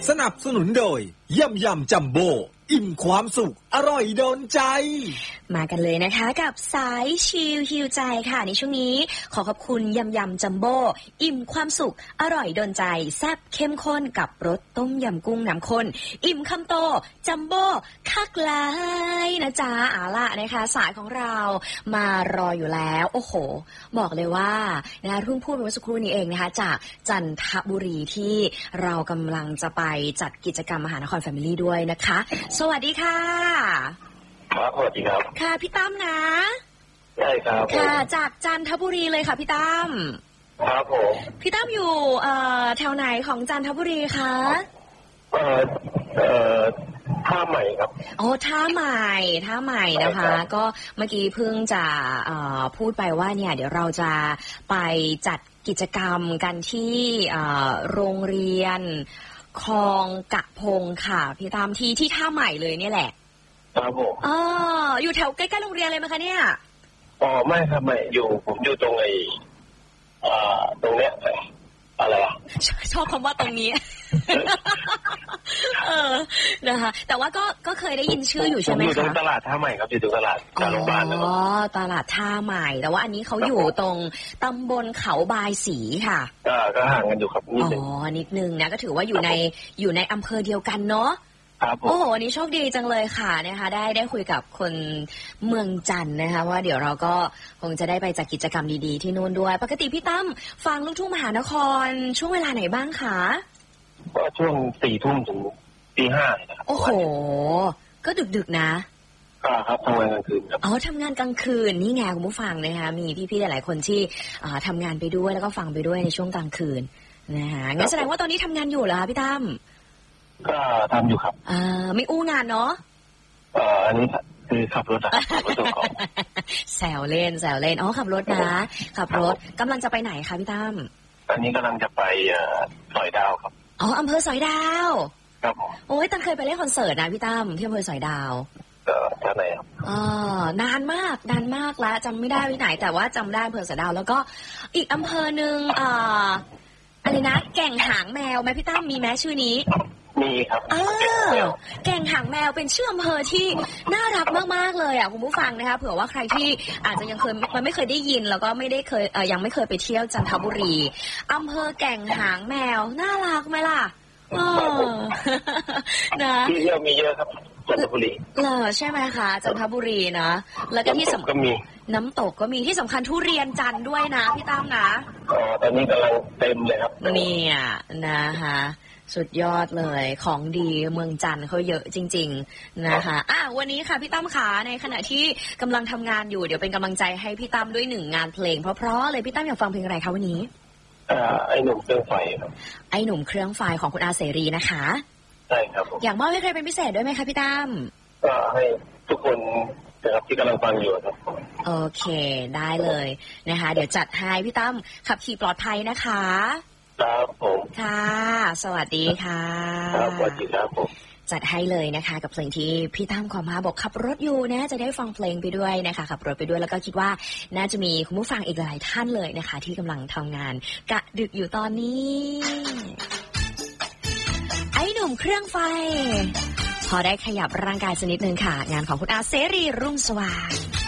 สนับสนุนโดยยำยำจัมโบ้อิ่มความสุขอร่อยโดนใจมากันเลยนะคะกับสายชิลฮิวใจค่ะในช่วงนี้ขอขอบคุณยำยำจัมโบ้อิ่มความสุขอร่อยโดนใจแซ่บเข้มข้นกับรสต้มยำกุ้งน้ำข้นอิ่มคำโตจัมโบ้คักลายนะจ๊ะเอาล่ะนะคะสายของเรามารออยู่แล้วโอ้โหบอกเลยว่านะเพิ่งพูดเมื่อสักครู่นี้เองนะคะจากจันทบุรีที่เรากำลังจะไปจัดกิจกรรมมหานครแฟมิลี่ด้วยนะคะสวัสดีค่ะครับสวัสดีครับค่ะพี่ตั้มนะใช่ครับค่ะจากจันทบุรีเลยค่ะพี่ตั้มครับผมพี่ตั้มอยู่แถวไหนของจันทบุรีคะท่าใหม่ครับโอ้ท่าใหม่นะคะก็เมื่อกี้เพิ่งจะพูดไปว่าเนี่ยเดี๋ยวเราจะไปจัดกิจกรรมกันที่โรงเรียนคลองกะพงค่ะพี่ตั้มที่ท่าใหม่เลยเนี่ยแหละครับผมอยู่แถวใกล้ๆโรงเรียนเลยไหมคะเนี่ยไม่ครับไม่ผมอยู่ตรงตรงเนี้ยอะไรอ่ะชอบคำว่าตรงนี้ นะคะแต่ว่าก็เคยได้ยินชื่ออยู่ใช่ไหมคะอยู่ตรงตลาดท่าใหม่ครับอยู่ตรงตลาดโรงพยาบาลตลาดท่าใหม่แต่ว่าอันนี้เขาอยู่ตรงตำบลเขาบายศรีค่ะก็ห่างกันอยู่ครับนิดนึงนะก็ถือว่าอยู่ในอำเภอเดียวกันเนาะโอ้โหวันนี้โชคดีจังเลยค่ะนะคะได้คุยกับคนเมืองจันทร์นะคะว่าเดี๋ยวเราก็คงจะได้ไปจัดกิจกรรมดีๆที่นู่นด้วยปกติพี่ตั้มฟังลูกทุ่งมหานครช่วงเวลาไหนบ้างคะก็ช่วง4 ทุ่มถึงตี 5นะครับโอ้โหก็ดึกๆนะครับทำงานกลางคืนครับทำงานกลางคืนนี่ไงคุณผู้ฟังนะคะมีพี่ๆหลายๆคนที่ทำงานไปด้วยแล้วก็ฟังไปด้วยในช่วงกลางคืนนะคะงั้นแสดงว่าตอนนี้ทำงานอยู่เหรอคะพี่ตั้มก็ทำอยู่ครับไม่อู้งานเนาะอันนี้คือขับรถแซวเล่นขับรถนะขับรถกำลังจะไปไหนคะพี่ตั้มอันนี้กำลังจะไปสอยดาวครับอำเภอสอยดาวครับผมโอ้ยตั้งเคยไปเล่นคอนเสิร์ตนะพี่ตั้มที่อำเภอสอยดาวท่าไหนครับนานมากแล้วจำไม่ได้ที่ไหนแต่ว่าจำได้อำเภอสอยดาวแล้วก็อีกอำเภอหนึ่งอะไรนะแก่งหางแมวไหมพี่ตั้มมีไหมชื่อนี้มีครับแก่งหางแมวเป็นชื่ออำเภอที่น่ารักมากๆเลยอ่ะคุณผู้ฟังนะคะเผื่อว่าใครที่อาจจะยังไม่เคยได้ยินแล้วก็ไม่ได้เคยยังไม่เคยไปเที่ยวจันทบุรีอำเภอแก่งหางแมวน่ารักไหมล่ะนะที่เที่ยวมีเยอะครับจันทบุรีใช่ไหมคะจันทบุรีนะแล้วก็ที่สำคัญน้ำตกก็มีที่สำคัญทุเรียนจันด้วยนะพี่ตั้มนะตอนนี้กำลังเต็มเลยครับเนี่ยนะคะสุดยอดเลยของดีเมืองจันทร์เขาเยอะจริงๆนะคะวันนี้ค่ะพี่ตั้มขาในขณะที่กำลังทำงานอยู่เดี๋ยวเป็นกำลังใจให้พี่ตั้มด้วย1 งานเพลงเพราะๆเลยพี่ตั้มอยากฟังเพลงอะไรคะวันนี้ไอ้หนุ่มเครื่องไฟครับไอ้หนุ่มเครื่องไฟของคุณอาเสรีนะคะใช่ครับอยากมอบให้ใครเป็นพิเศษด้วยไหมคะพี่ตั้มให้ทุกคนนะครับที่กำลังฟังอยู่ครับโอเคได้เลยนะคะเดี๋ยวจัดให้พี่ตั้มขับขี่ปลอดภัยนะคะครับผมค่ะสวัสดีค่ะครับสวัสดีครับผมจัดให้เลยนะคะกับเพลงที่พี่ตั้มขอมาบอกขับรถอยู่นะจะได้ฟังเพลงไปด้วยนะคะขับรถไปด้วยแล้วก็คิดว่าน่าจะมีคุณผู้ฟังอีกหลายท่านเลยนะคะที่กำลังทำงานกะดึกอยู่ตอนนี้ไอ้หนุ่มเครื่องไฟพอได้ขยับร่างกายสักนิดนึงค่ะงานของคุณอาเสรีรุ่งสว่าง